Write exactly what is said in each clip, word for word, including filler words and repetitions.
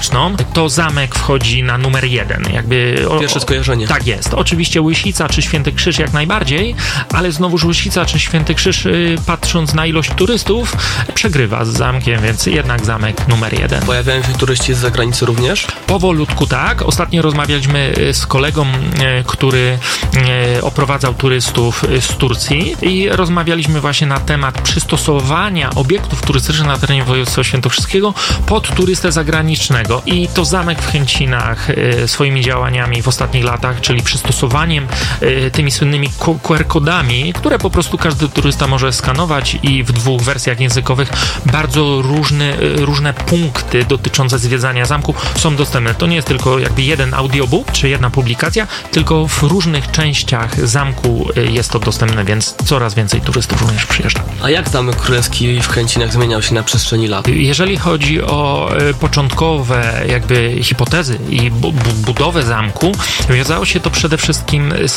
turystyczną, to zamek wchodzi na numer jeden. Jakby o, pierwsze skojarzenie. Tak jest. Oczywiście Łysica czy Święty Krzyż jak najbardziej, ale znowuż Łysica czy Święty Krzyż, yy, patrząc na ilość turystów, przegrywa z zamkiem, więc jednak zamek numer jeden. Pojawiają się turyści z zagranicy również? Powolutku tak. Ostatnio rozmawialiśmy z kolegą, yy, który yy, oprowadzał turystów z Turcji i rozmawialiśmy właśnie na temat przystosowania obiektów turystycznych na terenie województwa świętokrzyskiego pod turystę zagranicznego. I to zamek w Chęcinach y, swoimi działaniami w ostatnich latach, czyli przystosowaniem y, tymi słynnymi Q R kodami, które po prostu każdy turysta może skanować i w dwóch wersjach językowych bardzo różne, y, różne punkty dotyczące zwiedzania zamku są dostępne. To nie jest tylko jakby jeden audiobook czy jedna publikacja, tylko w różnych częściach zamku y, jest to dostępne, więc coraz więcej turystów również przyjeżdża. A jak Zamek Królewski w Chęcinach zmieniał się na przestrzeni lat? Jeżeli chodzi o y, początkowe jakby hipotezy i bu- bu- budowę zamku, wiązało się to przede wszystkim z,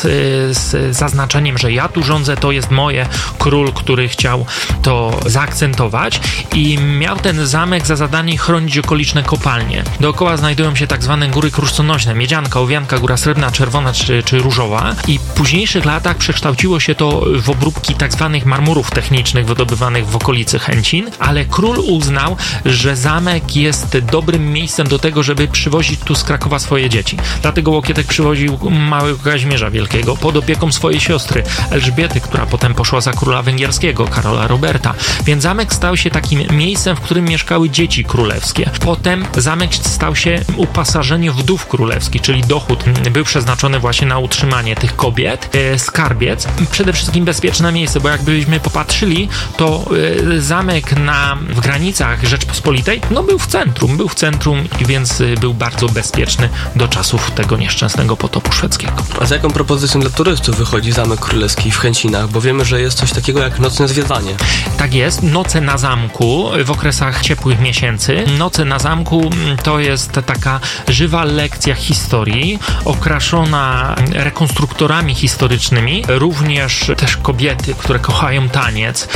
z zaznaczeniem, że ja tu rządzę, to jest moje, król, który chciał to zaakcentować i miał ten zamek za zadanie chronić okoliczne kopalnie. Dookoła znajdują się tak zwane góry kruszconośne, Miedzianka, Owianka, Góra Srebrna, Czerwona czy, czy Różowa i w późniejszych latach przekształciło się to w obróbki tak zwanych marmurów technicznych wydobywanych w okolicy Chęcin, ale król uznał, że zamek jest dobrym miejscem do tego, żeby przywozić tu z Krakowa swoje dzieci. Dlatego Łokietek przywoził małego Kazimierza Wielkiego pod opieką swojej siostry Elżbiety, która potem poszła za króla węgierskiego, Karola Roberta. Więc zamek stał się takim miejscem, w którym mieszkały dzieci królewskie. Potem zamek stał się upasażeniem wdów królewskich, czyli dochód był przeznaczony właśnie na utrzymanie tych kobiet. E, skarbiec, przede wszystkim bezpieczne miejsce, bo jakbyśmy popatrzyli, to e, zamek na, w granicach Rzeczpospolitej, no był w centrum, był w centrum, więc e, był bardzo bezpieczny do czasów tego nieszczęsnego potopu szwedzkiego. A z jaką propozycją dla turystów wychodzi Zamek Królewski w Chęcinach? Bo wiemy, że jest coś takiego jak nocne zwiedzanie. Tak jest, noce na zamku w okresach ciepłych miesięcy. Noce na zamku to jest taka żywa lekcja historii, okraszona rekonstruktorami historycznymi, również też kobiety, które kochają taniec,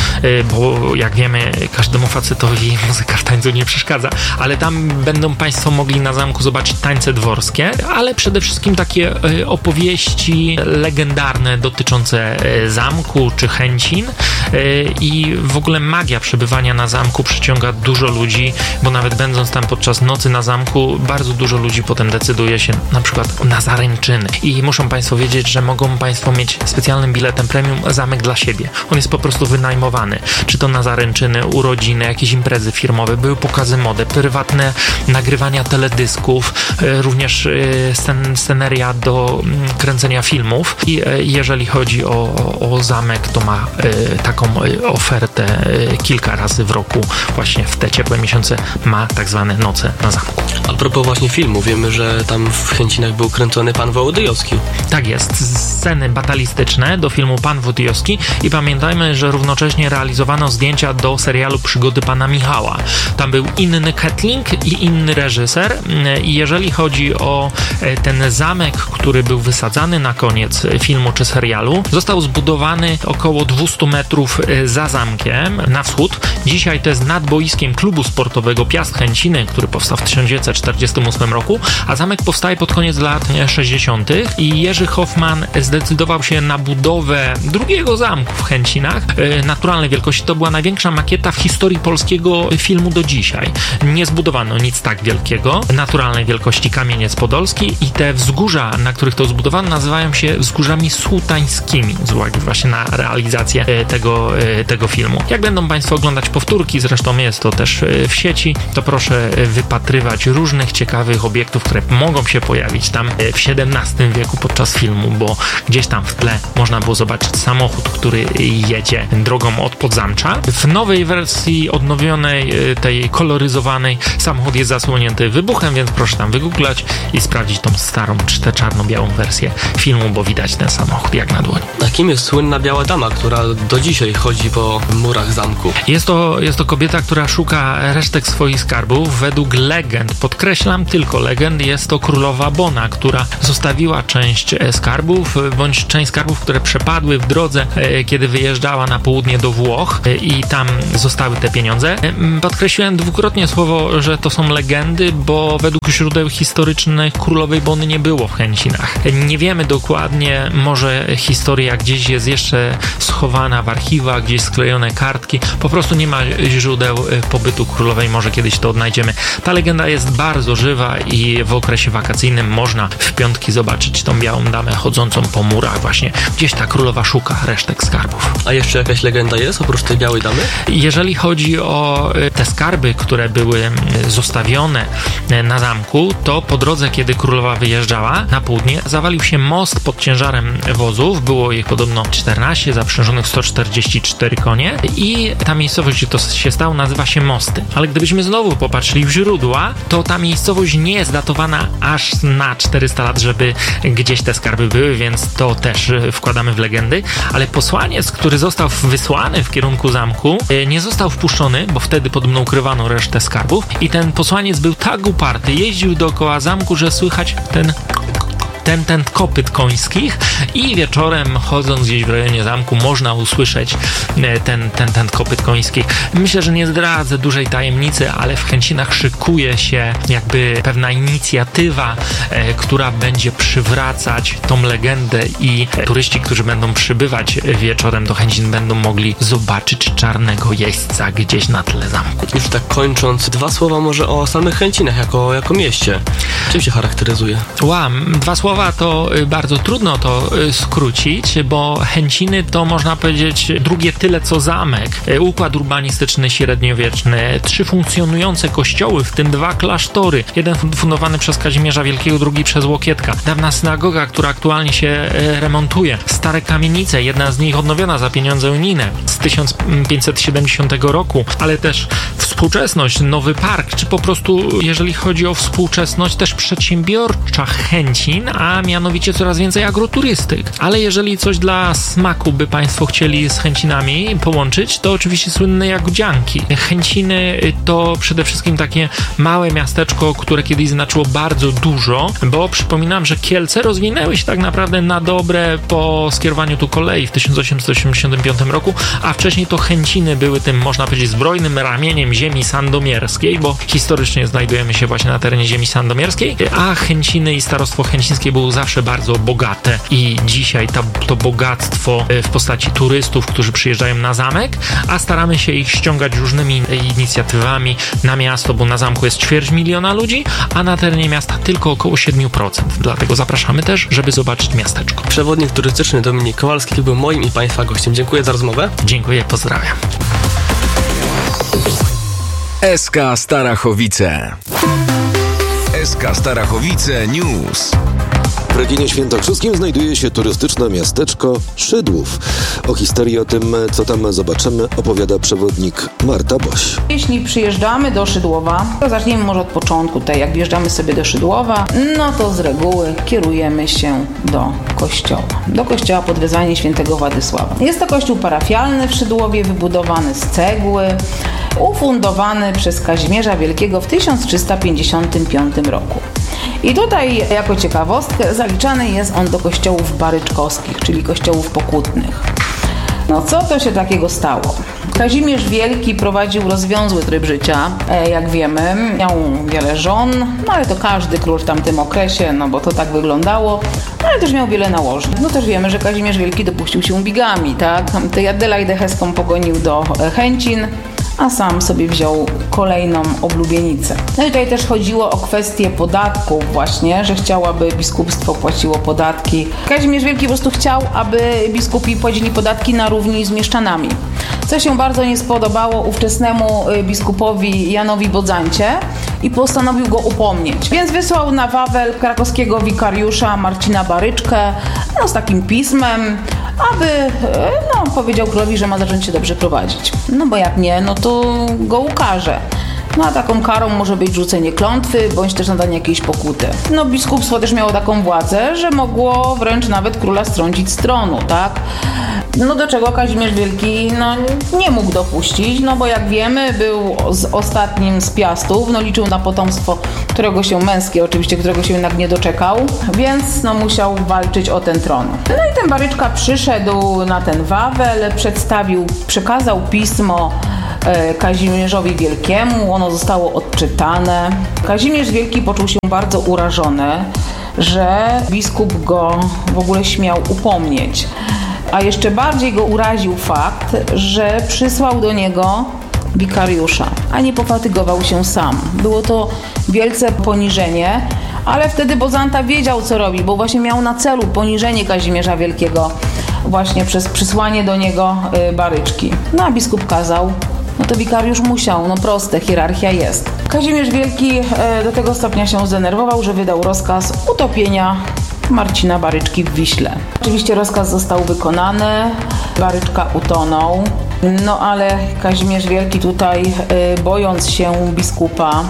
bo jak wiemy, każdemu facetowi muzyka w tańcu nie przeszkadza, ale tam będą Państwo mogli na zamku zobaczyć tańce dworskie, ale przede wszystkim takie opowieści legendarne dotyczące zamku czy Chęcin i w ogóle magia przebywania na zamku przyciąga dużo ludzi, bo nawet będąc tam podczas nocy na zamku, bardzo dużo ludzi potem decyduje się na przykład na zaręczyny. I muszą Państwo wiedzieć, że mogą Państwo mieć specjalnym biletem premium zamek dla siebie. On jest po prostu wynajmowany. Czy to na zaręczyny, urodziny, jakieś imprezy firmowe, były pokazy mody, prywatne nagrywania teledysków, również scen, sceneria do kręcenia filmów. I jeżeli chodzi o, o zamek, to ma taką ofertę kilka razy w roku, właśnie w te ciepłe miesiące ma tak zwane noce na zamku. A propos właśnie filmu, wiemy, że tam w Chęcinach był kręcony Pan Wołodyjowski. Tak jest, sceny batalistyczne do filmu Pan Wołodyjowski i pamiętajmy, że równocześnie realizowano zdjęcia do serialu Przygody Pana Michała. Tam był inny Kettling i inny reżyser i jeżeli chodzi o ten zamek, który był wysadzany na koniec filmu czy serialu, został zbudowany około dwieście metrów za zamkiem na wschód. Dzisiaj to jest nad boiskiem klubu sportowego Piast Chęciny, który powstał w tysiąc dziewięćset czterdziestym ósmym roku, a zamek powstaje pod koniec lat sześćdziesiątych i Jerzy Hoffman zdecydował się na budowę drugiego zamku w Chęcinach naturalnej wielkości. To była największa makieta w historii polskiego filmu do dzisiaj. Nie zbudowano nic tak wielkiego. Naturalnej wielkości Kamieniec Podolski i te wzgórza, na których to zbudowano, nazywają się wzgórzami sułtańskimi z uwagi właśnie na realizację tego, tego filmu. Jak będą Państwo oglądać powtórki, zresztą jest to też w sieci, to proszę wypatrywać różnych ciekawych obiektów, które mogą się pojawić tam w siedemnastym wieku podczas filmu, bo gdzieś tam w tle można było zobaczyć samochód, który jedzie drogą od Podzamcza. W nowej wersji odnowionej, tej koloryzowanej, samochód jest zasłonięty wybuchem, więc proszę tam wygooglać i sprawdzić tą starą, czy tę czarno-białą wersję filmu, bo widać ten samochód jak na dłoni. A kim jest słynna biała dama, która do dzisiaj chodzi po murach zamku? Jest to, jest to kobieta, która szuka resztek swoich skarbów. Według legend pod podkreślam tylko legend, jest to królowa Bona, która zostawiła część skarbów, bądź część skarbów, które przepadły w drodze, kiedy wyjeżdżała na południe do Włoch i tam zostały te pieniądze. Podkreśliłem dwukrotnie słowo, że to są legendy, bo według źródeł historycznych królowej Bony nie było w Chęcinach. Nie wiemy dokładnie, może historia gdzieś jest jeszcze schowana w archiwach, gdzieś sklejone kartki, po prostu nie ma źródeł pobytu królowej, może kiedyś to odnajdziemy. Ta legenda jest bardzo żywa i w okresie wakacyjnym można w piątki zobaczyć tą białą damę chodzącą po murach właśnie. Gdzieś ta królowa szuka resztek skarbów. A jeszcze jakaś legenda jest oprócz tej białej damy? Jeżeli chodzi o te skarby, które były zostawione na zamku, to po drodze, kiedy królowa wyjeżdżała na południe, zawalił się most pod ciężarem wozów. Było ich podobno czternaście, zaprzężonych sto czterdzieści cztery konie i ta miejscowość, gdzie to się stało, nazywa się Mosty. Ale gdybyśmy znowu popatrzyli w źródła, to ta miejscowość nie jest datowana aż na czterysta lat, żeby gdzieś te skarby były, więc to też wkładamy w legendy. Ale posłaniec, który został wysłany w kierunku zamku, nie został wpuszczony, bo wtedy podobno ukrywano resztę skarbów i ten posłaniec był tak uparty, jeździł dookoła zamku, że słychać ten ten, ten kopyt końskich i wieczorem, chodząc gdzieś w rejonie zamku, można usłyszeć ten, ten, ten kopyt końskich. Myślę, że nie zdradzę dużej tajemnicy, ale w Chęcinach szykuje się jakby pewna inicjatywa, e, która będzie przywracać tą legendę i turyści, którzy będą przybywać wieczorem do Chęcin, będą mogli zobaczyć czarnego jeźdźca gdzieś na tle zamku. Już tak kończąc, dwa słowa może o samych Chęcinach jako, jako mieście. Czym się charakteryzuje? Łam, dwa słowa to bardzo trudno to skrócić, bo Chęciny to można powiedzieć drugie tyle co zamek. Układ urbanistyczny średniowieczny, trzy funkcjonujące kościoły, w tym dwa klasztory. Jeden fundowany przez Kazimierza Wielkiego, drugi przez Łokietka. Dawna synagoga, która aktualnie się remontuje. Stare kamienice, jedna z nich odnowiona za pieniądze unijne z tysiąc pięćset siedemdziesiątego roku, ale też współczesność, nowy park, czy po prostu, jeżeli chodzi o współczesność, też przedsiębiorcza Chęcin, a mianowicie coraz więcej agroturystyk. Ale jeżeli coś dla smaku by Państwo chcieli z Chęcinami połączyć, to oczywiście słynne Jagodzianki. Chęciny to przede wszystkim takie małe miasteczko, które kiedyś znaczyło bardzo dużo, bo przypominam, że Kielce rozwinęły się tak naprawdę na dobre po skierowaniu tu kolei w tysiąc osiemset osiemdziesiątym piątym roku, a wcześniej to Chęciny były tym, można powiedzieć, zbrojnym ramieniem ziemi sandomierskiej, bo historycznie znajdujemy się właśnie na terenie ziemi sandomierskiej, a Chęciny i starostwo chęcińskie było zawsze bardzo bogate i dzisiaj ta, to bogactwo w postaci turystów, którzy przyjeżdżają na zamek, a staramy się ich ściągać różnymi inicjatywami na miasto, bo na zamku jest ćwierć miliona ludzi, a na terenie miasta tylko około siedem procent. Dlatego zapraszamy też, żeby zobaczyć miasteczko. Przewodnik turystyczny Dominik Kowalski był moim i Państwa gościem. Dziękuję za rozmowę. Dziękuję, pozdrawiam. S K Starachowice. S K Starachowice News. W regionie świętokrzyskim znajduje się turystyczne miasteczko Szydłów. O historii, o tym, co tam zobaczymy, opowiada przewodnik Marta Boś. Jeśli przyjeżdżamy do Szydłowa, to zacznijmy może od początku. Tutaj jak wjeżdżamy sobie do Szydłowa, no to z reguły kierujemy się do kościoła. Do kościoła pod wezwaniem świętego Władysława. Jest to kościół parafialny w Szydłowie, wybudowany z cegły, ufundowany przez Kazimierza Wielkiego w tysiąc trzysta pięćdziesiątym piątym roku. I tutaj jako ciekawostkę zaliczany jest on do kościołów baryczkowskich, czyli kościołów pokutnych. No co to się takiego stało? Kazimierz Wielki prowadził rozwiązły tryb życia, jak wiemy. Miał wiele żon, no ale to każdy król w tamtym okresie, no bo to tak wyglądało. Ale też miał wiele nałożeń. No też wiemy, że Kazimierz Wielki dopuścił się bigami, tak? Tę Adelaidę Heską pogonił do Chęcin, a sam sobie wziął kolejną oblubienicę. No i tutaj też chodziło o kwestię podatków właśnie, że chciał, aby biskupstwo płaciło podatki. Kazimierz Wielki po prostu chciał, aby biskupi płacili podatki na równi z mieszczanami, co się bardzo nie spodobało ówczesnemu biskupowi Janowi Bodzancie i postanowił go upomnieć. Więc wysłał na Wawel krakowskiego wikariusza Marcina Baryczkę, no, z takim pismem, aby no, powiedział królowi, że ma zacząć się dobrze prowadzić. No bo jak nie, no to go ukarze. No a taką karą może być rzucenie klątwy, bądź też nadanie jakiejś pokuty. No biskupstwo też miało taką władzę, że mogło wręcz nawet króla strącić z tronu, tak? No do czego Kazimierz Wielki no, nie mógł dopuścić, no bo jak wiemy, był z ostatnim z Piastów, no liczył na potomstwo, którego się męskie oczywiście, którego się jednak nie doczekał, więc no musiał walczyć o ten tron. No i ten Baryczka przyszedł na ten Wawel, przedstawił, przekazał pismo Kazimierzowi Wielkiemu, ono zostało odczytane. Kazimierz Wielki poczuł się bardzo urażony, że biskup go w ogóle śmiał upomnieć. A jeszcze bardziej go uraził fakt, że przysłał do niego wikariusza, a nie pofatygował się sam. Było to wielce poniżenie, ale wtedy Bozanta wiedział, co robi, bo właśnie miał na celu poniżenie Kazimierza Wielkiego właśnie przez przysłanie do niego Baryczki. No a biskup kazał, no to wikariusz musiał, no proste, hierarchia jest. Kazimierz Wielki do tego stopnia się zdenerwował, że wydał rozkaz utopienia Marcina Baryczki w Wiśle. Oczywiście rozkaz został wykonany, Baryczka utonął, no ale Kazimierz Wielki tutaj, bojąc się biskupa,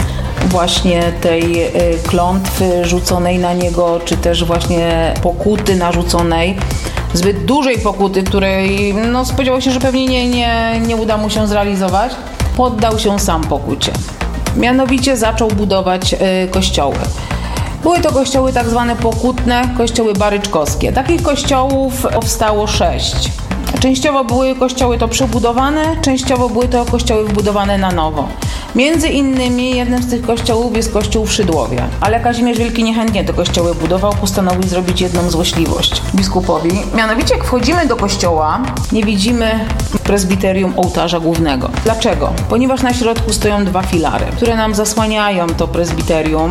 właśnie tej klątwy rzuconej na niego, czy też właśnie pokuty narzuconej, zbyt dużej pokuty, której no, spodziewał się, że pewnie nie, nie, nie uda mu się zrealizować, poddał się sam pokucie. Mianowicie zaczął budować y, kościoły. Były to kościoły tak zwane pokutne, kościoły baryczkowskie. Takich kościołów powstało sześć. Częściowo były kościoły to przebudowane, częściowo były to kościoły wbudowane na nowo. Między innymi jednym z tych kościołów jest kościół w Szydłowie. Ale Kazimierz Wielki niechętnie te kościoły budował, postanowił zrobić jedną złośliwość biskupowi. Mianowicie jak wchodzimy do kościoła, nie widzimy prezbiterium ołtarza głównego. Dlaczego? Ponieważ na środku stoją dwa filary, które nam zasłaniają to prezbiterium,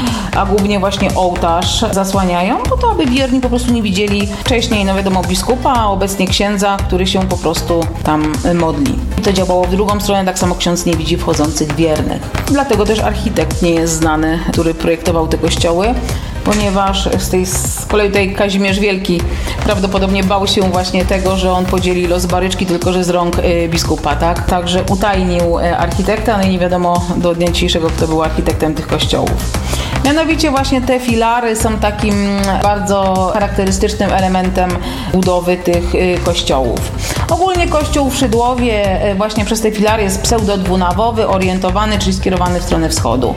a głównie właśnie ołtarz zasłaniają, po to, aby wierni po prostu nie widzieli wcześniej, no wiadomo, biskupa, a obecnie księdza, który się po prostu tam modli. I to działało w drugą stronę, tak samo ksiądz nie widzi wchodzących wiernych. Dlatego też architekt nie jest znany, który projektował te kościoły, ponieważ z tej z kolei tutaj Kazimierz Wielki prawdopodobnie bał się właśnie tego, że on podzieli los Baryczki, tylko że z rąk y, biskupa, tak? Także utajnił y, architekta, no i nie wiadomo do dnia dzisiejszego, kto był architektem tych kościołów. Mianowicie właśnie te filary są takim bardzo charakterystycznym elementem budowy tych y, kościołów. Ogólnie kościół w Szydłowie y, właśnie przez te filary jest pseudo-dwunawowy, orientowany, czyli skierowany w stronę wschodu.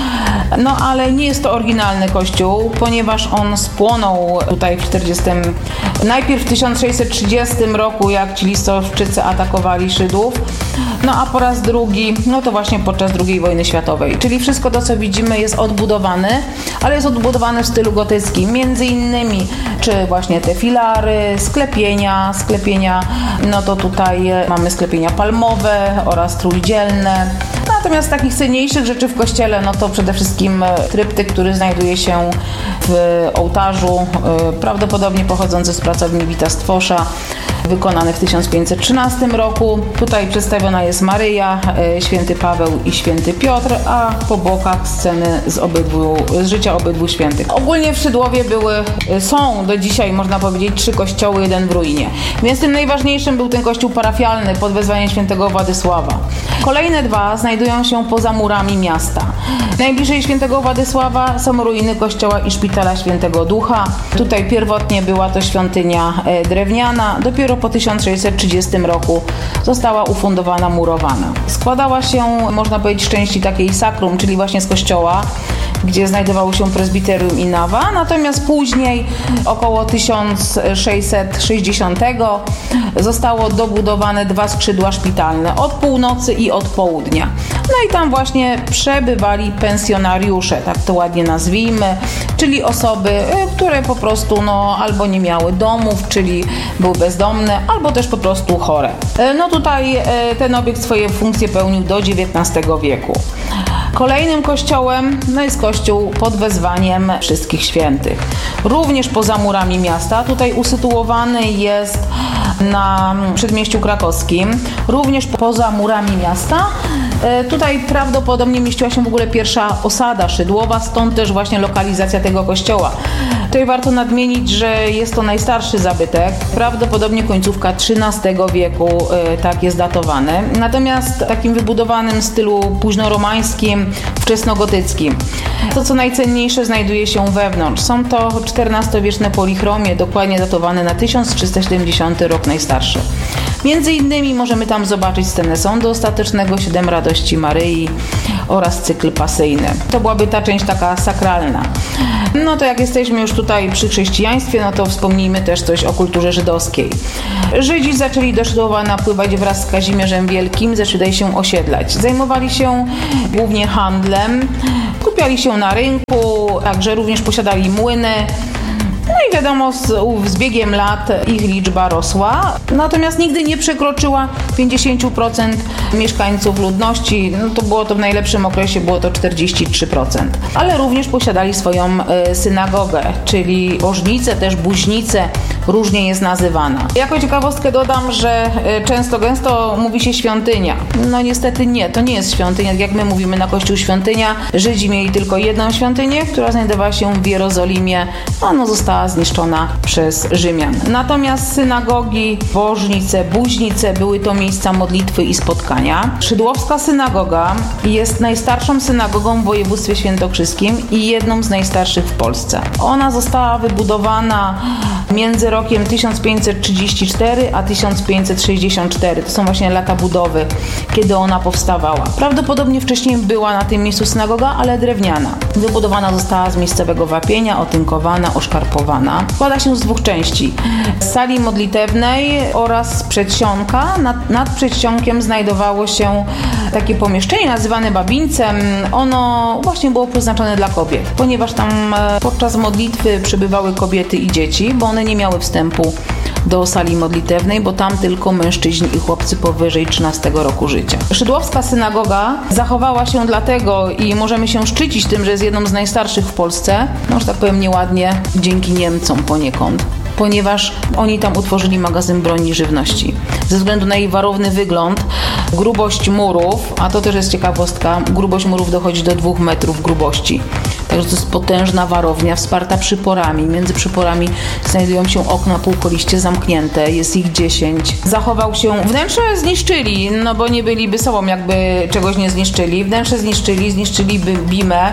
No ale nie jest to oryginalny kościół, ponieważ on spłonął tutaj w czterdziestym najpierw w tysiąc sześćset trzydziestym roku, jak ci listowczycy atakowali Żydów, no a po raz drugi, no to właśnie podczas drugiej wojny światowej. Czyli wszystko to, co widzimy, jest odbudowane, ale jest odbudowane w stylu gotyckim. Między innymi, czy właśnie te filary, sklepienia, sklepienia, no to tutaj mamy sklepienia palmowe oraz trójdzielne. Natomiast takich cenniejszych rzeczy w kościele, no to przede wszystkim tryptyk, który znajduje się w ołtarzu, prawdopodobnie pochodzący z pracowni Wita Stwosza, wykonany w tysiąc pięćset trzynastym roku. Tutaj przedstawiona jest Maryja, święty Paweł i święty Piotr, a po bokach sceny z, obydwu, z życia obydwu świętych. Ogólnie w Szydłowie były, są do dzisiaj, można powiedzieć, trzy kościoły, jeden w ruinie. Więc tym najważniejszym był ten kościół parafialny pod wezwaniem świętego Władysława. Kolejne dwa znajdują się poza murami miasta. Najbliżej świętego Władysława są ruiny kościoła i szpitala świętego Ducha. Tutaj pierwotnie była to świątynia drewniana, dopiero po tysiąc sześćset trzydziestym roku została ufundowana murowana. Składała się, można powiedzieć, z części takiej sakrum, czyli właśnie z kościoła, gdzie znajdowało się prezbiterium i nawa, natomiast później około tysiąc sześćset sześćdziesiątego zostało dobudowane dwa skrzydła szpitalne od północy i od południa. No i tam właśnie przebywali pensjonariusze, tak to ładnie nazwijmy, czyli osoby, które po prostu no, albo nie miały domów, czyli były bezdomne, albo też po prostu chore. No tutaj ten obiekt swoje funkcje pełnił do dziewiętnastego wieku. Kolejnym kościołem no jest kościół pod wezwaniem Wszystkich Świętych. Również poza murami miasta, tutaj usytuowany jest na przedmieściu krakowskim, również poza murami miasta. Tutaj prawdopodobnie mieściła się w ogóle pierwsza osada Szydłowa, stąd też właśnie lokalizacja tego kościoła. Tutaj warto nadmienić, że jest to najstarszy zabytek, prawdopodobnie końcówka trzynastego wieku, tak jest datowany. Natomiast w takim wybudowanym stylu późnoromańskim, wczesnogotyckim. To, co najcenniejsze, znajduje się wewnątrz. Są to czternastowieczne polichromie, dokładnie datowane na tysiąc trzysta siedemdziesiąty rok najstarszy. Między innymi możemy tam zobaczyć scenę sądu ostatecznego, siedem radości Maryi oraz cykl pasyjny. To byłaby ta część taka sakralna. No to jak jesteśmy już tutaj przy chrześcijaństwie, no to wspomnijmy też coś o kulturze żydowskiej. Żydzi zaczęli do Szydłowa napływać wraz z Kazimierzem Wielkim, zaczęli tutaj się osiedlać. Zajmowali się głównie handlem, skupiali się na rynku, także również posiadali młyny. No i wiadomo, z, z biegiem lat ich liczba rosła, natomiast nigdy nie przekroczyła pięćdziesiąt procent mieszkańców ludności. No to było to w najlepszym okresie, było to czterdzieści trzy procent. Ale również posiadali swoją y, synagogę, czyli bożnicę, też buźnicę, różnie jest nazywana. Jako ciekawostkę dodam, że y, często, gęsto mówi się świątynia. No niestety nie, to nie jest świątynia. Jak my mówimy na kościół świątynia, Żydzi mieli tylko jedną świątynię, która znajdowała się w Jerozolimie. Ona została zniszczona przez Rzymian. Natomiast synagogi, bożnice, buźnice były to miejsca modlitwy i spotkania. Szydłowska synagoga jest najstarszą synagogą w województwie świętokrzyskim i jedną z najstarszych w Polsce. Ona została wybudowana między rokiem tysiąc pięćset trzydzieści cztery a tysiąc pięćset sześćdziesiąt cztery. To są właśnie lata budowy, kiedy ona powstawała. Prawdopodobnie wcześniej była na tym miejscu synagoga, ale drewniana. Wybudowana została z miejscowego wapienia, otynkowana, oszkarpowana. Składa się z dwóch części. Z sali modlitewnej oraz przedsionka. Nad, nad przedsionkiem znajdowało się takie pomieszczenie nazywane babińcem. Ono właśnie było przeznaczone dla kobiet, ponieważ tam podczas modlitwy przebywały kobiety i dzieci, bo one nie miały wstępu do sali modlitewnej, bo tam tylko mężczyźni i chłopcy powyżej trzynastego roku życia. Szydłowska synagoga zachowała się dlatego i możemy się szczycić tym, że jest jedną z najstarszych w Polsce, no że tak powiem nieładnie, dzięki Niemcom poniekąd, ponieważ oni tam utworzyli magazyn broni i żywności. Ze względu na jej warowny wygląd, grubość murów, a to też jest ciekawostka, grubość murów dochodzi do dwóch metrów grubości. Także to jest potężna warownia, wsparta przyporami. Między przyporami znajdują się okna półkoliście zamknięte, jest ich dziesięć. Zachował się, wnętrze zniszczyli, no bo nie byliby sobą, jakby czegoś nie zniszczyli. Wnętrze zniszczyli, zniszczyliby bimę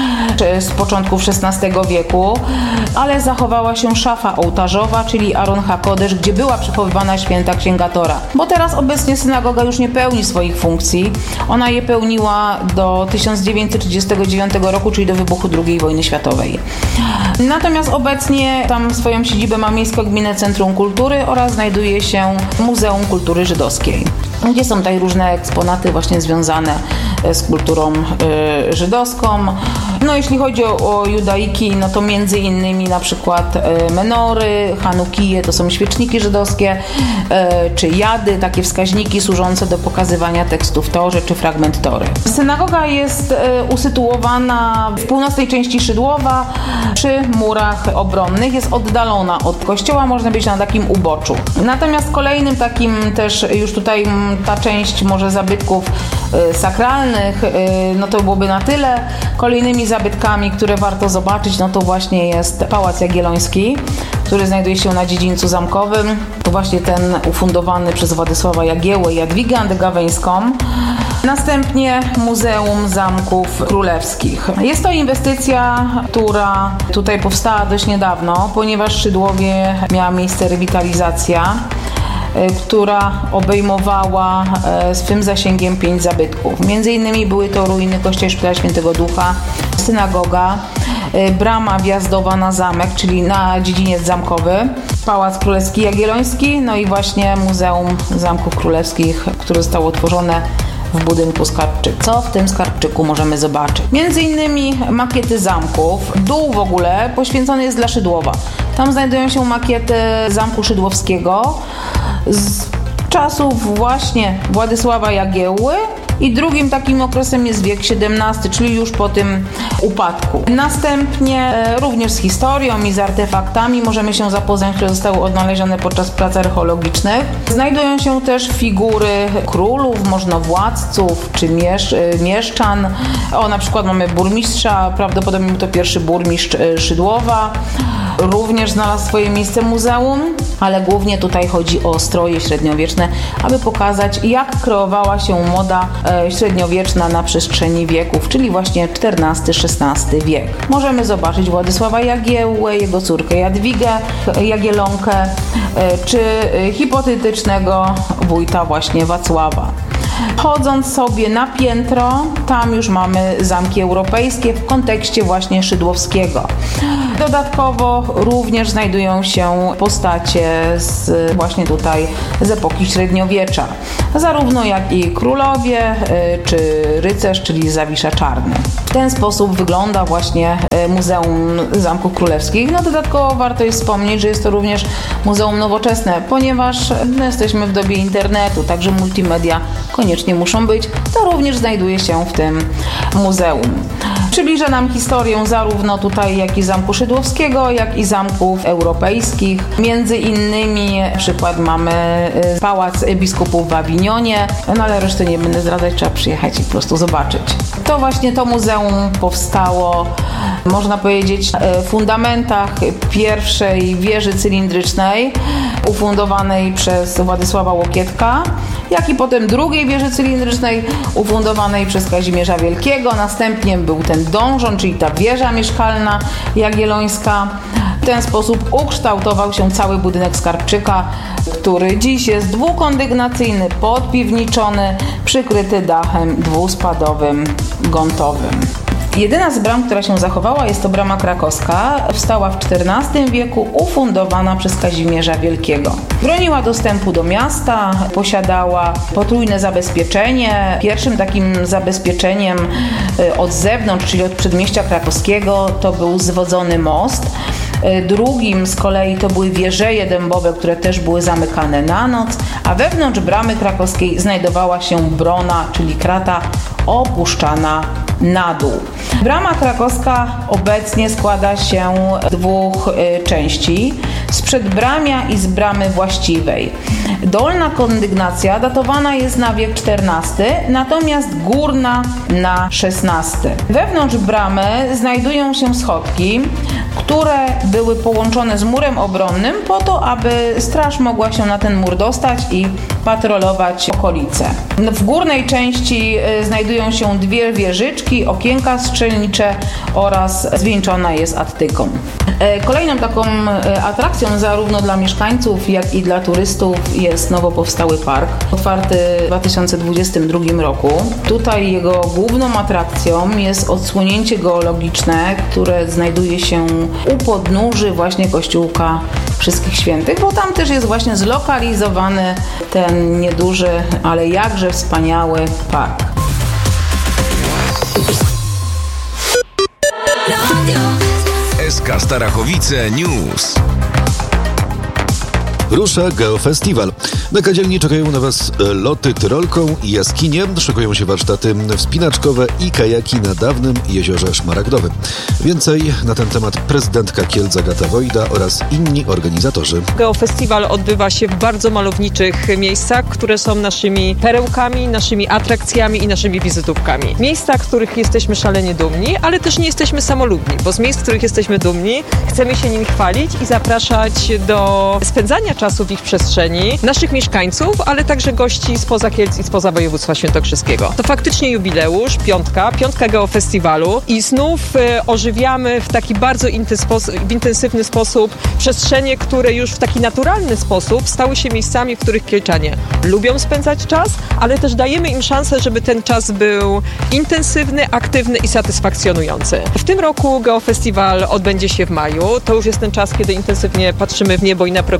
z początków szesnastego wieku, ale zachowała się szafa ołtarzowa, czyli Aron HaKodesz, gdzie była przechowywana święta księga Tora. Bo teraz obecnie synagoga już nie pełni swoich funkcji. Ona je pełniła do tysiąc dziewięćset trzydziestego dziewiątego roku, czyli do wybuchu drugiej wojny światowej. Natomiast obecnie tam swoją siedzibę ma Miejsko-Gminne Centrum Kultury oraz znajduje się Muzeum Kultury Żydowskiej, gdzie są tutaj różne eksponaty właśnie związane z kulturą y, żydowską. No jeśli chodzi o, o judaiki, no to między innymi na przykład y, menory, chanukije, to są świeczniki żydowskie, y, czy jady, takie wskaźniki służące do pokazywania tekstów Tory, czy fragment Tory. Synagoga jest y, usytuowana w północnej części Szydłowa, przy murach obronnych, jest oddalona od kościoła, można być na takim uboczu. Natomiast kolejnym takim też już tutaj ta część może zabytków y, sakralnych, y, no to byłoby na tyle. Kolejnymi zabytkami, które warto zobaczyć, no to właśnie jest Pałac Jagielloński, który znajduje się na dziedzińcu zamkowym. To właśnie ten ufundowany przez Władysława Jagiełłę i Jadwigę Andegaweńską. Następnie Muzeum Zamków Królewskich. Jest to inwestycja, która tutaj powstała dość niedawno, ponieważ w Szydłowie miała miejsce rewitalizacja, która obejmowała swym zasięgiem pięć zabytków. Między innymi były to ruiny Kościoła i Szpitala Świętego Ducha, synagoga, brama wjazdowa na zamek, czyli na dziedziniec zamkowy, Pałac Królewski Jagielloński, no i właśnie Muzeum Zamków Królewskich, które zostało utworzone w budynku Skarbczyk. Co w tym Skarbczyku możemy zobaczyć? Między innymi makiety zamków. Dół w ogóle poświęcony jest dla Szydłowa. Tam znajdują się makiety Zamku Szydłowskiego z czasów właśnie Władysława Jagiełły i drugim takim okresem jest wiek siedemnasty, czyli już po tym upadku. Następnie e, również z historią i z artefaktami możemy się zapoznać, które zostały odnalezione podczas prac archeologicznych. Znajdują się też figury królów, możnowładców czy miesz, mieszczan. O, na przykład mamy burmistrza, prawdopodobnie był to pierwszy burmistrz Szydłowa. Również znalazł swoje miejsce muzeum, ale głównie tutaj chodzi o stroje średniowieczne, aby pokazać, jak kreowała się moda średniowieczna na przestrzeni wieków, czyli właśnie czternasty szesnasty wiek. Możemy zobaczyć Władysława Jagiełłę, jego córkę Jadwigę Jagiellonkę, czy hipotetycznego wójta właśnie Wacława. Chodząc sobie na piętro, tam już mamy zamki europejskie w kontekście właśnie szydłowskiego. Dodatkowo również znajdują się postacie z właśnie tutaj z epoki średniowiecza. Zarówno jak i królowie, czy rycerz, czyli Zawisza Czarny. W ten sposób wygląda właśnie Muzeum Zamków Królewskich. No dodatkowo warto jest wspomnieć, że jest to również muzeum nowoczesne, ponieważ my jesteśmy w dobie internetu, także multimedia koniecznie muszą być. To również znajduje się w tym muzeum. Przybliża nam historię zarówno tutaj, jak i Zamku Szydłowskiego, jak i zamków europejskich. Między innymi przykład mamy Pałac Biskupów w Awinionie, no ale reszty nie będę zdradzać, trzeba przyjechać i po prostu zobaczyć. To właśnie to muzeum powstało, można powiedzieć, w fundamentach pierwszej wieży cylindrycznej ufundowanej przez Władysława Łokietka, jak i potem drugiej wieży cylindrycznej ufundowanej przez Kazimierza Wielkiego. Następnie był ten donżon, czyli ta wieża mieszkalna jagiellońska. W ten sposób ukształtował się cały budynek skarbczyka, który dziś jest dwukondygnacyjny, podpiwniczony, przykryty dachem dwuspadowym, gątowym. Jedyna z bram, która się zachowała, jest to brama krakowska. Powstała w czternastym wieku, ufundowana przez Kazimierza Wielkiego. Broniła dostępu do miasta, posiadała potrójne zabezpieczenie. Pierwszym takim zabezpieczeniem od zewnątrz, czyli od przedmieścia krakowskiego, to był zwodzony most. Drugim z kolei to były wieżeje dębowe, które też były zamykane na noc, a wewnątrz bramy krakowskiej znajdowała się brona, czyli krata opuszczana na dół. Brama krakowska obecnie składa się z dwóch y, części, z przedbramia i z bramy właściwej. Dolna kondygnacja datowana jest na wiek czternasty, natomiast górna na szesnasty. Wewnątrz bramy znajdują się schodki, które były połączone z murem obronnym po to, aby straż mogła się na ten mur dostać i patrolować okolice. W górnej części znajdują się dwie wieżyczki, okienka strzelnicze oraz zwieńczona jest attyką. Kolejną taką atrakcją zarówno dla mieszkańców, jak i dla turystów jest nowo powstały park, otwarty w dwa tysiące dwudziestym drugim roku. Tutaj jego główną atrakcją jest odsłonięcie geologiczne, które znajduje się u podnóży właśnie kościółka Wszystkich Świętych, bo tam też jest właśnie zlokalizowany ten nieduży, ale jakże wspaniały park. S K Starachowice News. Rusza Geofestiwal. Na kadzielni czekają na Was loty tyrolką i jaskinie, szykują się warsztaty wspinaczkowe i kajaki na dawnym jeziorze Szmaragdowym. Więcej na ten temat prezydentka Kielc Agata Wojda oraz inni organizatorzy. Geofestiwal odbywa się w bardzo malowniczych miejscach, które są naszymi perełkami, naszymi atrakcjami i naszymi wizytówkami. Miejsca, których jesteśmy szalenie dumni, ale też nie jesteśmy samolubni, bo z miejsc, których jesteśmy dumni, chcemy się nimi chwalić i zapraszać do spędzania czasu w ich przestrzeni naszych mieszkańców, ale także gości spoza Kielc i spoza województwa świętokrzyskiego. To faktycznie jubileusz, piątka, piątka Geofestiwalu i znów e, ożywiamy w taki bardzo intensywny sposób przestrzenie, które już w taki naturalny sposób stały się miejscami, w których Kielczanie lubią spędzać czas, ale też dajemy im szansę, żeby ten czas był intensywny, aktywny i satysfakcjonujący. W tym roku Geofestiwal odbędzie się w maju. To już jest ten czas, kiedy intensywnie patrzymy w niebo i na prognozy pogody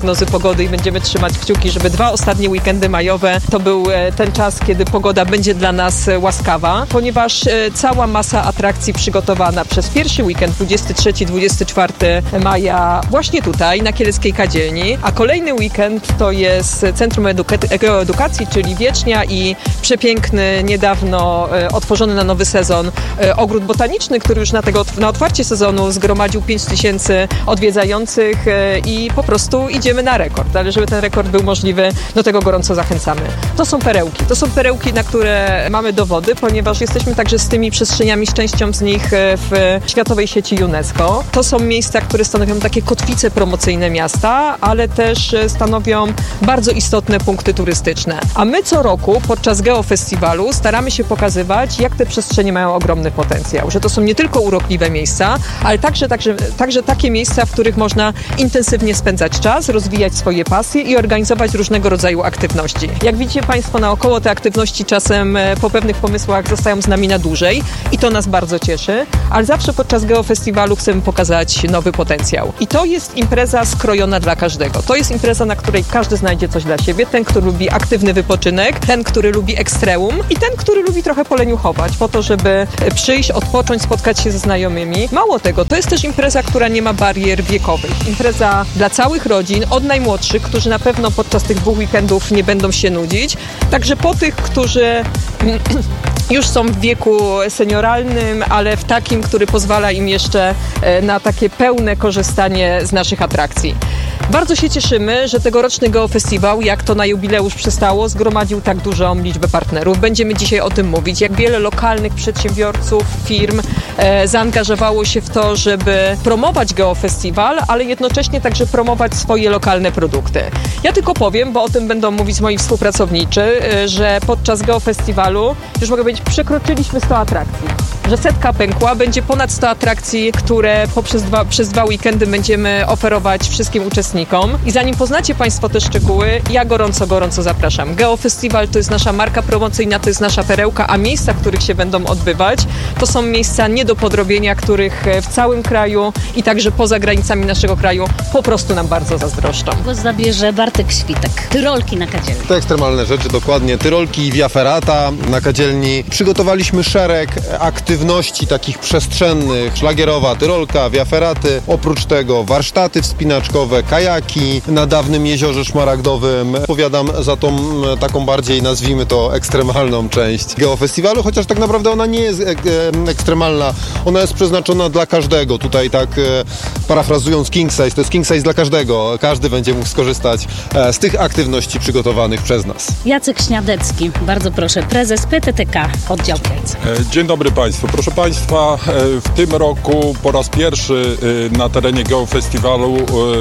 pogody i będziemy trzymać kciuki, żeby dwa ostatnie weekendy majowe to był ten czas, kiedy pogoda będzie dla nas łaskawa, ponieważ cała masa atrakcji przygotowana przez pierwszy weekend dwudziestego trzeciego dwudziestego czwartego maja właśnie tutaj na Kieleckiej Kadzielni, a kolejny weekend to jest Centrum Eduka- Edukacji, czyli Wiecznia i przepiękny, niedawno otworzony na nowy sezon ogród botaniczny, który już na, tego, na otwarcie sezonu zgromadził pięć tysięcy odwiedzających i po prostu idziemy na rekord, ale żeby ten rekord był możliwy, do tego gorąco zachęcamy. To są perełki, to są perełki, na które mamy dowody, ponieważ jesteśmy także z tymi przestrzeniami, z częścią z nich w Światowej Sieci UNESCO. To są miejsca, które stanowią takie kotwice promocyjne miasta, ale też stanowią bardzo istotne punkty turystyczne. A my co roku podczas Geofestiwalu staramy się pokazywać, jak te przestrzenie mają ogromny potencjał, że to są nie tylko urokliwe miejsca, ale także, także, także takie miejsca, w których można intensywnie spędzać czas, rozwijać swoje pasje i organizować różnego rodzaju aktywności. Jak widzicie Państwo naokoło, te aktywności czasem po pewnych pomysłach zostają z nami na dłużej i to nas bardzo cieszy, ale zawsze podczas Geofestiwalu chcemy pokazać nowy potencjał. I to jest impreza skrojona dla każdego. To jest impreza, na której każdy znajdzie coś dla siebie. Ten, który lubi aktywny wypoczynek, ten, który lubi ekstremum i ten, który lubi trochę poleniuchować po to, żeby przyjść, odpocząć, spotkać się ze znajomymi. Mało tego, to jest też impreza, która nie ma barier wiekowych. Impreza dla całych rodzin, od najmłodszych, którzy na pewno podczas tych dwóch weekendów nie będą się nudzić, także po tych, którzy już są w wieku senioralnym, ale w takim, który pozwala im jeszcze na takie pełne korzystanie z naszych atrakcji. Bardzo się cieszymy, że tegoroczny Geofestiwal, jak to na jubileusz przystało, zgromadził tak dużą liczbę partnerów. Będziemy dzisiaj o tym mówić, jak wiele lokalnych przedsiębiorców, firm e, zaangażowało się w to, żeby promować Geofestiwal, ale jednocześnie także promować swoje lokalne produkty. Ja tylko powiem, bo o tym będą mówić moi współpracownicy, e, że podczas Geofestiwalu, już mogę powiedzieć, przekroczyliśmy sto atrakcji. Że setka pękła, będzie ponad sto atrakcji, które poprzez dwa, przez dwa weekendy będziemy oferować wszystkim uczestnikom. I zanim poznacie Państwo te szczegóły, ja gorąco, gorąco zapraszam. Geofestiwal to jest nasza marka promocyjna, to jest nasza perełka, a miejsca, w których się będą odbywać, to są miejsca nie do podrobienia, których w całym kraju i także poza granicami naszego kraju po prostu nam bardzo zazdroszczą. Głos zabierze Bartek Świtek. Tyrolki na Kadzielni. To ekstremalne rzeczy, dokładnie. Tyrolki i Via Ferrata na Kadzielni. Przygotowaliśmy szereg aktywności takich przestrzennych. Szlagierowa tyrolka, Via Ferraty. Oprócz tego warsztaty wspinaczkowe, kajaki na dawnym jeziorze szmaragdowym. Odpowiadam za tą taką bardziej, nazwijmy to, ekstremalną część Geofestiwalu, chociaż tak naprawdę ona nie jest ek ekstremalna. Ona jest przeznaczona dla każdego. Tutaj tak e, parafrazując king size, to jest king size dla każdego. Każdy będzie mógł skorzystać e, z tych aktywności przygotowanych przez nas. Jacek Śniadecki, bardzo proszę, prezes P T T K Oddział Kielce. Dzień dobry Państwu. Proszę Państwa, w tym roku po raz pierwszy na terenie Geofestiwalu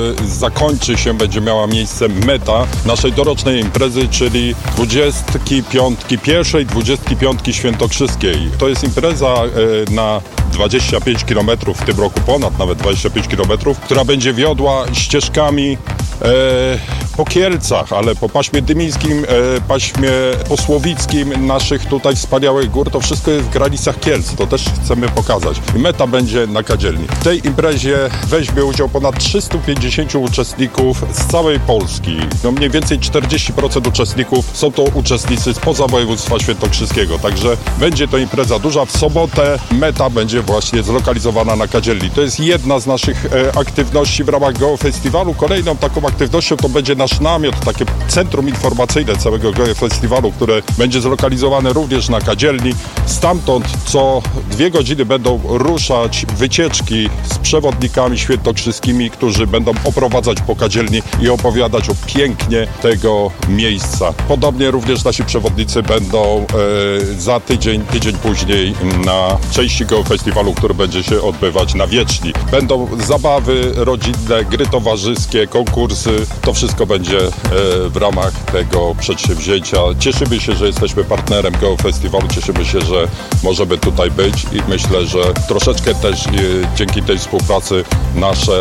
zakończy się, będzie miała miejsce meta naszej dorocznej imprezy, czyli dwudziestki piątki pierwszej, dwudziestki piątki świętokrzyskiej. To jest impreza na dwadzieścia pięć kilometrów, w tym roku ponad nawet dwadzieścia pięć kilometrów, która będzie wiodła ścieżkami e, po Kielcach, ale po paśmie dymińskim, e, paśmie posłowickim naszych tutaj wspaniałych gór. To wszystko jest w granicach Kielc. To też chcemy pokazać. I meta będzie na Kadzielni. W tej imprezie weźmie udział ponad trzystu pięćdziesięciu uczestników z całej Polski. No mniej więcej czterdzieści procent uczestników są to uczestnicy spoza województwa świętokrzyskiego. Także będzie to impreza duża. W sobotę meta będzie właśnie zlokalizowana na Kadzielni. To jest jedna z naszych e, aktywności w ramach Geofestiwalu. Kolejną taką aktywnością to będzie nasz namiot, takie centrum informacyjne całego Geofestiwalu, które będzie zlokalizowane również na Kadzielni. Stamtąd co dwie godziny będą ruszać wycieczki z przewodnikami świętokrzyskimi, którzy będą oprowadzać po Kadzielni i opowiadać o pięknie tego miejsca. Podobnie również nasi przewodnicy będą e, za tydzień, tydzień później na części Geofestiwalu, który będzie się odbywać na Wieczni. Będą zabawy rodzinne, gry towarzyskie, konkursy. To wszystko będzie e, w ramach tego przedsięwzięcia. Cieszymy się, że jesteśmy partnerem Geofestiwalu. Cieszymy się, że możemy tutaj być i myślę, że troszeczkę też e, dzięki tej współpracy nasze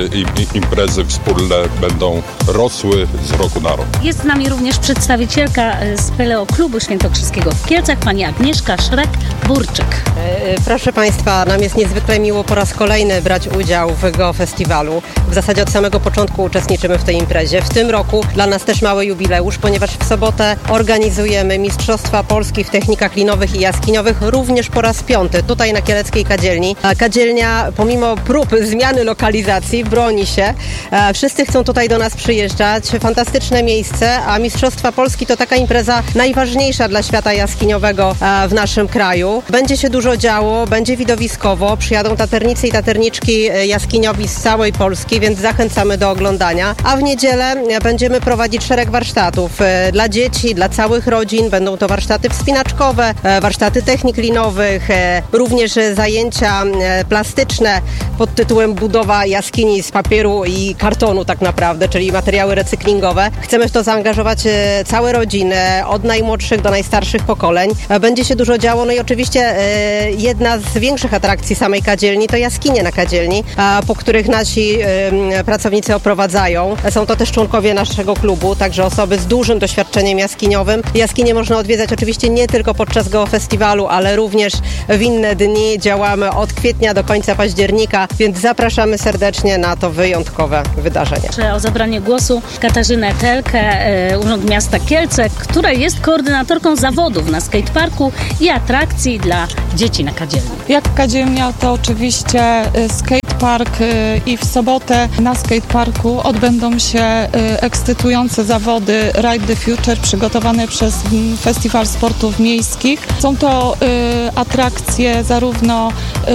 e, imprezy wspólne będą rosły z roku na rok. Jest z nami również przedstawicielka z Peleo Klubu Świętokrzyskiego w Kielcach, pani Agnieszka Szrek-Burczyk. Proszę Państwa, nam jest niezwykle miło po raz kolejny brać udział w Geofestiwalu. W zasadzie od samego początku uczestniczymy w tej imprezie. W w tym roku dla nas też mały jubileusz, ponieważ w sobotę organizujemy Mistrzostwa Polski w technikach linowych i jaskiniowych również po raz piąty tutaj na Kieleckiej Kadzielni. Kadzielnia pomimo prób zmiany lokalizacji broni się. Wszyscy chcą tutaj do nas przyjeżdżać. Fantastyczne miejsce, a Mistrzostwa Polski to taka impreza najważniejsza dla świata jaskiniowego w naszym kraju. Będzie się dużo działo, będzie widowiskowo. Przyjadą taternicy i taterniczki jaskiniowi z całej Polski, więc zachęcamy do oglądania. A w niedzielę będziemy prowadzić szereg warsztatów dla dzieci, dla całych rodzin. Będą to warsztaty wspinaczkowe, warsztaty technik linowych, również zajęcia plastyczne pod tytułem budowa jaskini z papieru i kartonu tak naprawdę, czyli materiały recyklingowe. Chcemy w to zaangażować całe rodziny, od najmłodszych do najstarszych pokoleń. Będzie się dużo działo, no i oczywiście jedna z większych atrakcji samej Kadzielni to jaskinie na Kadzielni, po których nasi pracownicy oprowadzają. Są to też członkowie naszego klubu, także osoby z dużym doświadczeniem jaskiniowym. Jaskinie można odwiedzać oczywiście nie tylko podczas geofestiwalu, ale również w inne dni. Działamy od kwietnia do końca października, więc zapraszamy serdecznie na to wyjątkowe wydarzenie. O zabranie głosu Katarzynę Telkę, Urząd Miasta Kielce, która jest koordynatorką zawodów na skateparku i atrakcji dla dzieci na Kadzielni. Jak Kadzielnia, to oczywiście skatepark i w sobotę na skateparku odbędą się ekscytujące zawody Ride the Future przygotowane przez Festiwal Sportów Miejskich. Są to atrakcje zarówno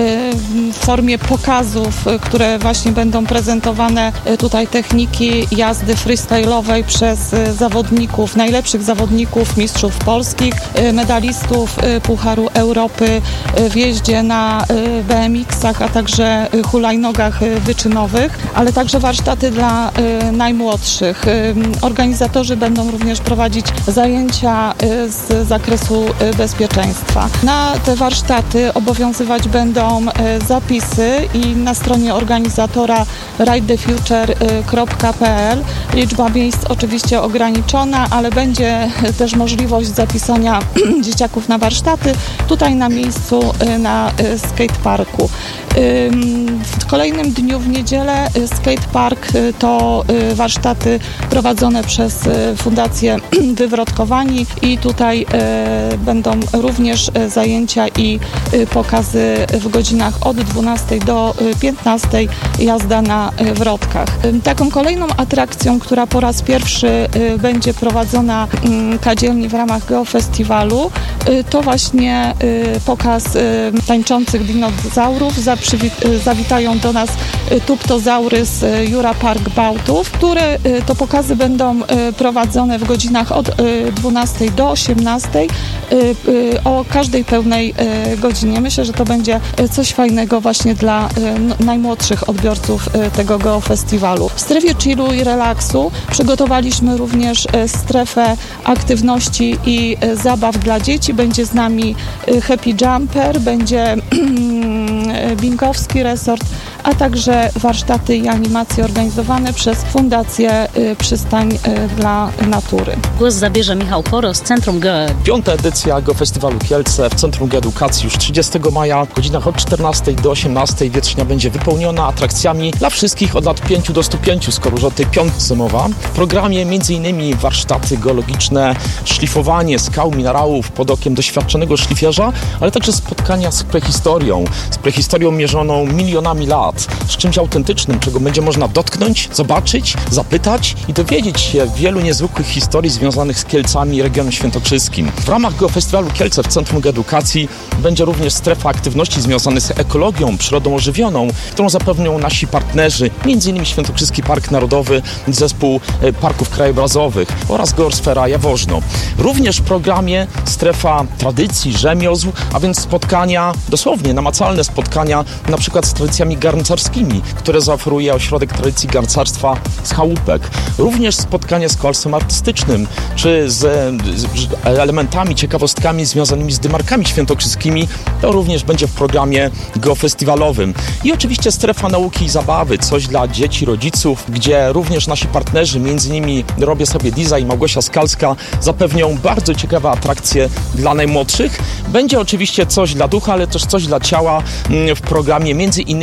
w formie pokazów, które właśnie będą prezentowane tutaj techniki jazdy freestyle'owej przez zawodników, najlepszych zawodników, mistrzów polskich, medalistów Pucharu Europy w jeździe na B M X-ach, a także hulajnogach wyczynowych, ale także warsztaty dla najmłodszych. Organizatorzy będą również prowadzić zajęcia z zakresu bezpieczeństwa. Na te warsztaty obowiązywać będą zapisy i na stronie organizatora ride the future kropka p l. Liczba miejsc oczywiście ograniczona, ale będzie też możliwość zapisania dzieciaków na warsztaty tutaj na miejscu na skateparku. W kolejnym dniu w niedzielę skatepark to warsztaty prowadzone przez Fundację Wywrotkowani i tutaj będą również zajęcia i pokazy w godzinach od dwunastej do piętnastej jazda na wrotkach. Taką kolejną atrakcją, która po raz pierwszy będzie prowadzona Kadzielni w ramach geofestiwalu, to właśnie pokaz tańczących dinozaurów. Zawitają do nas tuptozaury z Jura Park Bałtów, które to pokazy będą prowadzone w godzinach od dwunastej do osiemnastej o każdej pełnej godzinie. Myślę, że to będzie coś fajnego właśnie dla najmłodszych odbiorców tego geofestiwalu. W strefie chillu i relaksu przygotowaliśmy również strefę aktywności i zabaw dla dzieci. Będzie z nami Happy Jumper, będzie Binkowski Resort, a także warsztaty i animacje organizowane przez Fundację Przystań dla Natury. Głos zabierze Michał Poro z Centrum Ge. Piąta edycja Geofestiwalu Kielce w Centrum Geedukacji już trzydziestego maja w godzinach od czternastej do osiemnastej wietrznia będzie wypełniona atrakcjami dla wszystkich od lat pięciu do stu pięciu, skoro już o tej piątce mowa. W programie między innymi warsztaty geologiczne, szlifowanie skał, minerałów pod okiem doświadczonego szlifierza, ale także spotkania z prehistorią, z prehistorią mierzoną milionami lat, z czymś autentycznym, czego będzie można dotknąć, zobaczyć, zapytać i dowiedzieć się wielu niezwykłych historii związanych z Kielcami i regionem świętokrzyskim. W ramach Geofestiwalu Kielce w Centrum Geedukacji będzie również strefa aktywności związanych z ekologią, przyrodą ożywioną, którą zapewnią nasi partnerzy, między innymi Świętokrzyski Park Narodowy, Zespół Parków Krajobrazowych oraz Geosfera Jaworzno. Również w programie strefa tradycji, rzemiosł, a więc spotkania, dosłownie namacalne spotkania, na przykład z tradycjami garncarskimi, które zaoferuje Ośrodek Tradycji Garncarstwa z Chałupek. Również spotkania z kolarstwem artystycznym, czy z, z elementami, ciekawostkami związanymi z dymarkami świętokrzyskimi, to również będzie w programie geofestiwalowym. I oczywiście strefa nauki i zabawy, coś dla dzieci, rodziców, gdzie również nasi partnerzy, między innymi Robię Sobie Design, Małgosia Skalska, zapewnią bardzo ciekawe atrakcje dla najmłodszych. Będzie oczywiście coś dla ducha, ale też coś dla ciała w programie między innymi Geo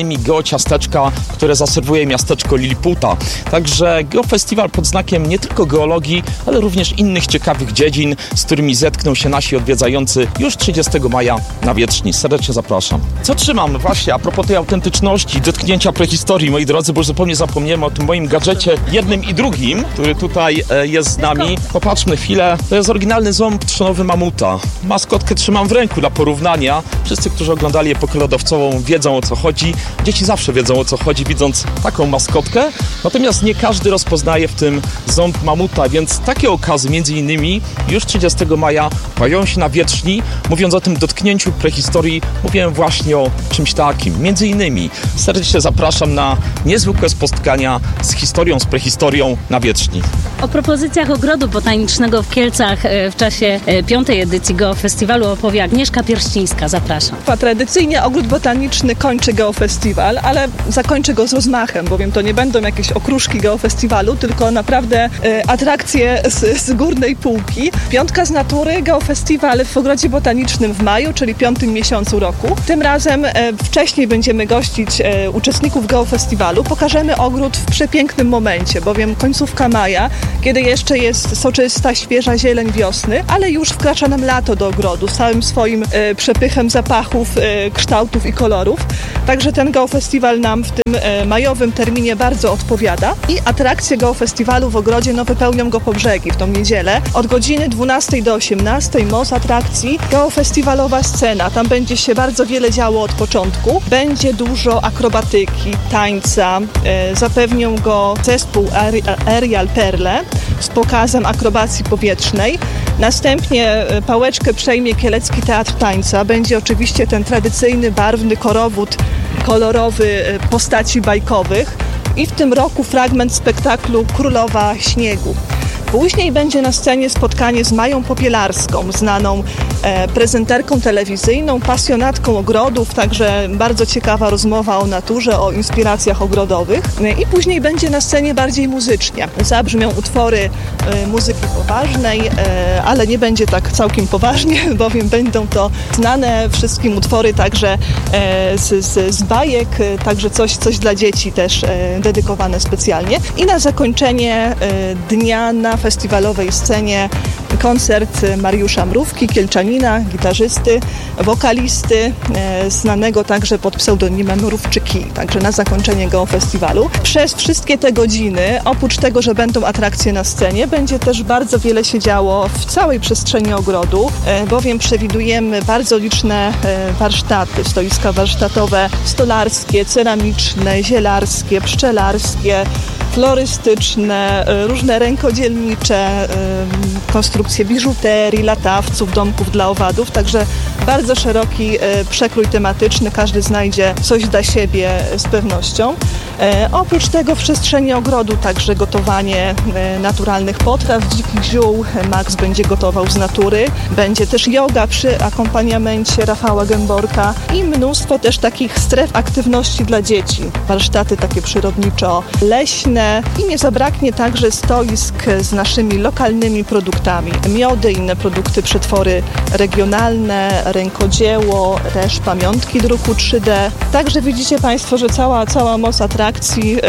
smacznego ciasteczka, które zaserwuje miasteczko Liliputa. Także Geofestiwal pod znakiem nie tylko geologii, ale również innych ciekawych dziedzin, z którymi zetkną się nasi odwiedzający już trzydziestego maja na Wietrzni. Serdecznie zapraszam. Co trzymam właśnie a propos tej autentyczności, dotknięcia prehistorii, moi drodzy, bo już zupełnie zapomniałem o tym moim gadżecie jednym i drugim, który tutaj e, jest z nami. Popatrzmy chwilę. To jest oryginalny ząb trzonowy mamuta. Maskotkę trzymam w ręku dla porównania. Wszyscy, którzy oglądali epokę lodowcową, wiedzą, o co chodzi. Dzieci zawsze wiedzą, o co chodzi, widząc taką maskotkę. Natomiast nie każdy rozpoznaje w tym ząb mamuta, więc takie okazy między innymi już trzydziestego maja pojawią się na Wietrzni. Mówiąc o tym dotknięciu prehistorii, mówiłem właśnie o czymś takim. Między innymi serdecznie zapraszam na niezwykłe spotkania z historią, z prehistorią na Wietrzni. O propozycjach Ogrodu Botanicznego w Kielcach w czasie piątej edycji Geofestiwalu opowie Agnieszka Pierścińska. Zapraszam. Tradycyjnie Ogród Botaniczny kończy Geofestiwal, ale zakończy go z rozmachem, bowiem to nie będą jakieś okruszki Geofestiwalu, tylko naprawdę e, atrakcje z, z górnej półki. Piątka z natury, Geofestiwal w Ogrodzie Botanicznym w maju, czyli piątym miesiącu roku. Tym razem e, wcześniej będziemy gościć e, uczestników Geofestiwalu. Pokażemy ogród w przepięknym momencie, bowiem końcówka maja, kiedy jeszcze jest soczysta, świeża zieleń wiosny, ale już wkracza nam lato do ogrodu z całym swoim e, przepychem zapachów, e, kształtów i kolorów. Także ten Geofestiwal nam w tym e, majowym terminie bardzo odpowiada i atrakcje Geofestiwalu w ogrodzie no, wypełnią go po brzegi w tą niedzielę. Od godziny dwunastej do osiemnastej moc atrakcji, geofestiwalowa scena. Tam będzie się bardzo wiele działo od początku. Będzie dużo akrobatyki, tańca. E, zapewnią go zespół Aerial Perle z pokazem akrobacji powietrznej. Następnie pałeczkę przejmie Kielecki Teatr Tańca. Będzie oczywiście ten tradycyjny, barwny korowód kolorowy postaci bajkowych i w tym roku fragment spektaklu Królowa Śniegu. Później będzie na scenie spotkanie z Mają Popielarską, znaną e, prezenterką telewizyjną, pasjonatką ogrodów, także bardzo ciekawa rozmowa o naturze, o inspiracjach ogrodowych. I później będzie na scenie bardziej muzycznie. Zabrzmią utwory e, muzyki poważnej, e, ale nie będzie tak całkiem poważnie, bowiem będą to znane wszystkim utwory także e, z, z, z bajek, e, także coś, coś dla dzieci też e, dedykowane specjalnie. I na zakończenie e, dnia na festiwalowej scenie koncert Mariusza Mrówki, kielczanina, gitarzysty, wokalisty, e, znanego także pod pseudonimem Mrówczyki, także na zakończenie Geofestiwalu. Przez wszystkie te godziny, oprócz tego, że będą atrakcje na scenie, będzie też bardzo wiele się działo w całej przestrzeni ogrodu, e, bowiem przewidujemy bardzo liczne e, warsztaty, stoiska warsztatowe, stolarskie, ceramiczne, zielarskie, pszczelarskie, florystyczne, różne rękodzielnicze, konstrukcje biżuterii, latawców, domków dla owadów, także bardzo szeroki przekrój tematyczny, każdy znajdzie coś dla siebie z pewnością. Oprócz tego w przestrzeni ogrodu także gotowanie naturalnych potraw, dzikich ziół, Max będzie gotował z natury, będzie też joga przy akompaniamencie Rafała Gęborka i mnóstwo też takich stref aktywności dla dzieci, warsztaty takie przyrodniczo-leśne i nie zabraknie także stoisk z naszymi lokalnymi produktami, miody, inne produkty, przetwory regionalne, rękodzieło, też pamiątki druku trzy D. Także widzicie Państwo, że cała, cała moc atrakcji, yy,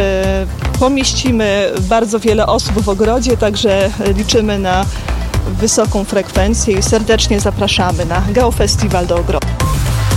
pomieścimy bardzo wiele osób w ogrodzie, także liczymy na wysoką frekwencję i serdecznie zapraszamy na Geofestiwal do ogrodu.